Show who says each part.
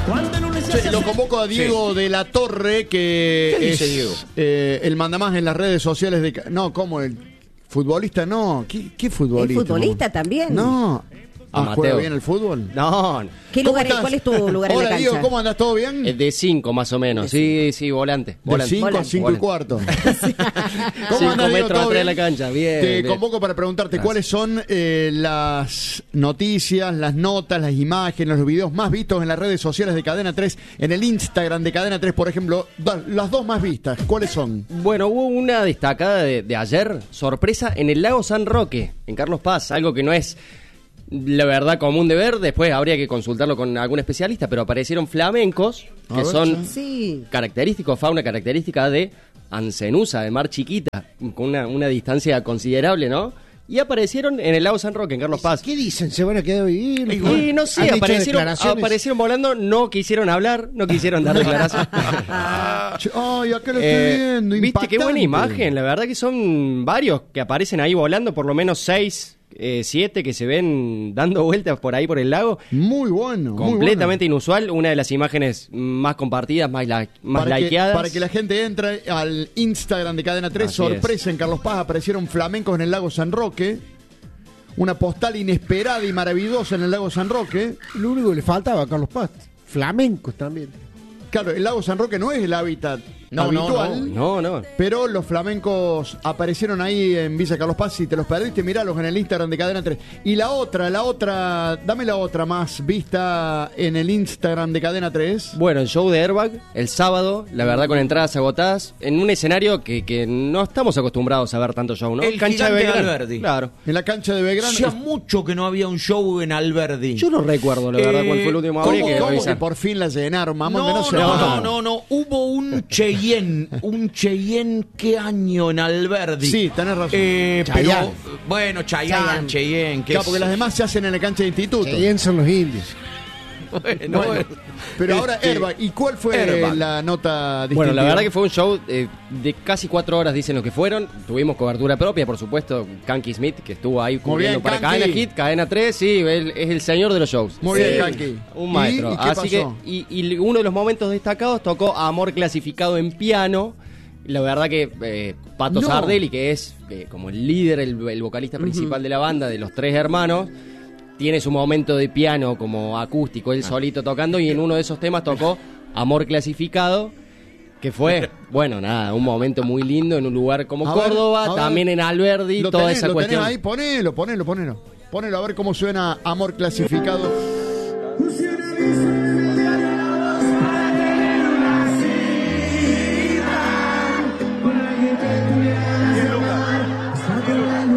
Speaker 1: Lo convoco a Diego de la Torre, que
Speaker 2: ¿Qué
Speaker 1: es
Speaker 2: dice Diego?
Speaker 1: El mandamás en las redes sociales de... No, ¿cómo? El futbolista, no. ¿Qué futbolista?
Speaker 3: ¿El futbolista también?
Speaker 1: No. ¿Juega
Speaker 4: Amateur.
Speaker 1: bien el fútbol?
Speaker 4: No,
Speaker 3: ¿Qué
Speaker 1: ¿Cómo
Speaker 3: lugar,
Speaker 1: estás?
Speaker 3: ¿Cuál es tu lugar en la
Speaker 1: Hola,
Speaker 3: cancha?
Speaker 1: Diego, ¿cómo andás? ¿Todo bien?
Speaker 4: de 5 más o menos. Sí, volante.
Speaker 1: De 5 a 5 y cuarto. ¿Cómo
Speaker 4: 5
Speaker 1: andás, Diego?
Speaker 4: metros
Speaker 1: ¿Todo
Speaker 4: atrás de
Speaker 1: bien?
Speaker 4: la cancha. Bien.
Speaker 1: Te
Speaker 4: bien.
Speaker 1: convoco para preguntarte
Speaker 4: Gracias.
Speaker 1: cuáles son las noticias, las notas, las imágenes, los videos más vistos en las redes sociales de Cadena 3, en el Instagram de Cadena 3, por ejemplo, las dos más vistas. ¿Cuáles son?
Speaker 4: Bueno, hubo una destacada de ayer, sorpresa, en el lago San Roque, en Carlos Paz, algo que no es la verdad común de ver, después habría que consultarlo con algún especialista, pero aparecieron flamencos,
Speaker 1: A
Speaker 4: que
Speaker 1: ver,
Speaker 4: son
Speaker 3: Sí.
Speaker 4: característicos, fauna característica de Ancenusa, de mar chiquita, con una distancia considerable, ¿no? Y aparecieron en el lago San Roque, en Carlos Paz.
Speaker 5: ¿Qué dicen? ¿Se van a quedar a vivir?
Speaker 4: Y no sé,
Speaker 5: ¿Han hecho
Speaker 4: aparecieron
Speaker 5: declaraciones?
Speaker 4: volando, no quisieron hablar, no quisieron dar declaraciones.
Speaker 1: Ay, acá lo estoy viendo.
Speaker 4: Viste qué buena
Speaker 1: impactante.
Speaker 4: imagen, la verdad que son varios que aparecen ahí volando, por lo menos 6, 7 que se ven dando vueltas por ahí por el lago.
Speaker 1: Muy bueno. muy
Speaker 4: Completamente inusual, una de las imágenes más compartidas, más likeadas.
Speaker 1: Para que la gente entre al Instagram de Cadena 3,
Speaker 4: Así
Speaker 1: sorpresa en Carlos Paz, aparecieron flamencos en el lago San Roque. Una postal inesperada y maravillosa en el lago San Roque.
Speaker 5: Lo único que le faltaba a Carlos Paz. Flamencos también.
Speaker 1: Claro, el lago San Roque no es el hábitat habitual.
Speaker 4: No.
Speaker 1: Pero los flamencos aparecieron ahí en Villa Carlos Paz. Si te los perdiste, míralos en el Instagram de Cadena 3. Y la otra, dame la otra más vista en el Instagram de Cadena 3.
Speaker 4: Bueno, el show de Airbag, el sábado, la verdad con entradas agotadas, en un escenario que no estamos acostumbrados a ver tanto show, ¿no?
Speaker 2: El Gigante
Speaker 4: Belgrano.
Speaker 2: Alberdi.
Speaker 4: Claro.
Speaker 1: En la cancha de Belgrano.
Speaker 2: Hacía mucho que no había un show en Alberdi.
Speaker 4: Yo no recuerdo, la verdad, cuál fue el último
Speaker 1: ¿Cómo,
Speaker 4: habría que
Speaker 1: cómo que
Speaker 4: revisar.
Speaker 1: por fin la llenaron, mamón? Que no se
Speaker 2: No. Hubo un Cheyenne, ¿qué año en Alberdi?
Speaker 1: Sí, tenés razón.
Speaker 5: Chayanne.
Speaker 2: Pero, bueno, Cheyenne. Que
Speaker 1: Claro, porque las demás se hacen en la cancha de instituto.
Speaker 5: ¿Quién son los indios?
Speaker 2: bueno.
Speaker 1: Pero ahora, Airbag, ¿y cuál fue
Speaker 2: Airbag.
Speaker 1: la nota distintiva?
Speaker 4: Bueno, la verdad que fue un show de casi 4 horas, dicen lo que fueron. Tuvimos cobertura propia, por supuesto. Kanki Smith, que estuvo ahí cubriendo
Speaker 1: bien,
Speaker 4: para
Speaker 1: Kanki.
Speaker 4: Cadena Hit, Cadena 3, sí, él es el señor de los shows.
Speaker 1: Muy bien, Kanki.
Speaker 4: Un maestro.
Speaker 1: ¿Y qué
Speaker 4: Así
Speaker 1: pasó?
Speaker 4: que, y uno de los momentos destacados tocó Amor Clasificado en piano. La verdad que Pato
Speaker 1: No.
Speaker 4: Sardelli, que es como el líder, el vocalista principal de la banda, de los 3 hermanos, tiene su momento de piano como acústico, él solito tocando, y en uno de esos temas tocó Amor Clasificado, que fue, bueno, nada, un momento muy lindo en un lugar como
Speaker 1: A ver,
Speaker 4: Córdoba,
Speaker 1: a ver.
Speaker 4: también en Alberdi,
Speaker 1: ¿Lo
Speaker 4: toda
Speaker 1: tenés,
Speaker 4: esa
Speaker 1: lo
Speaker 4: cuestión.
Speaker 1: tenés ahí? Ponelo a ver cómo suena Amor Clasificado.